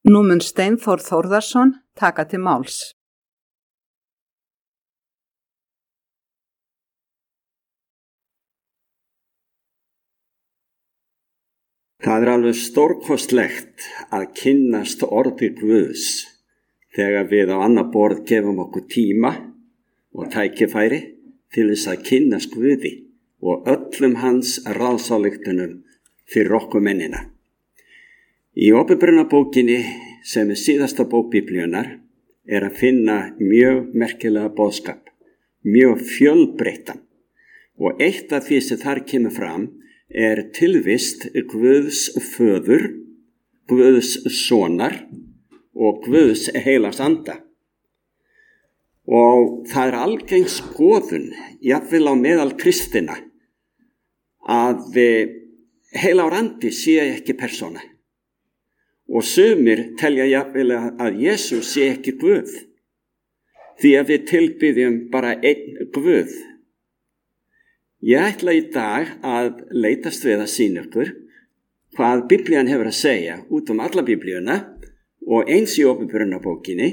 Nú mun Steinþór Þórðarson taka til máls. Það alveg stórkostlegt að kynnast orði Guðs þegar við á annað borð gefum okkur tíma og tækifæri til þess að kynnast Guði og öllum hans ráðsályktunum fyrir okkur mennina. Í Opinberunarbókinni, sem síðasta bók Biblíunnar, að finna mjög merkilega boðskap, mjög fjölbreyttan. Og eitt af því sem þar kemur fram tilvist Guðs föður, Guðs sonar og Guðs heilags anda. Og það algeng skoðun, jafnvel á meðal kristina, að heilagur andi sé ekki persóna. Og sumir telja jafnvel að Jesús sé ekki Guð, því að við tilbiðjum bara einn Guð. Ég ætla í dag að leitast við að sýna ykkur hvað Biblían hefur að segja út alla Biblíuna og eins í Opinberunarbókinni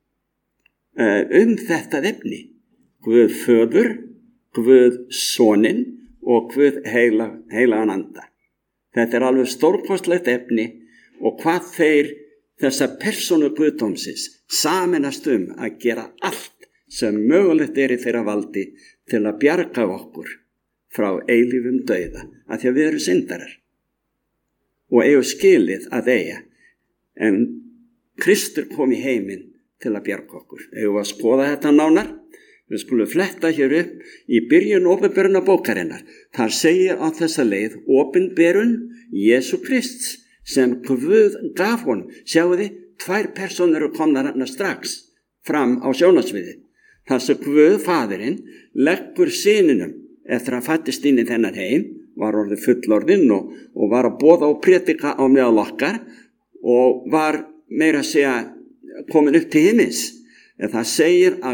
þetta efni. Guð föður, Guð soninn og Guð heilagan anda. Þetta alveg stórkostlegt efni og hvað þessa persónu Guðdómsins sameinast að gera allt sem mögulegt í þeirra valdi til að bjarga okkur frá eilífum dauða, af því að við erum syndarar og eigum skilið að eiga, en Kristur kom í heiminn til að bjarga okkur. Eigum að skoða þetta nánar. Við skulum fletta hér upp í byrjun Opinberunarbókarinnar. Þar segir á þessa leið opinberun Jesú Krists sem Guð gaf honum. Sjáuði, 2 persónur eru komnar hérna strax fram á sjónarsviði. Þar sem Guð faðirinn leggur syninum eftir að fættist inn í þennan heim, var orðið fullorðinn og var að boða og predika á meðal okkar og var meira að segja komin upp til himins. En það segir að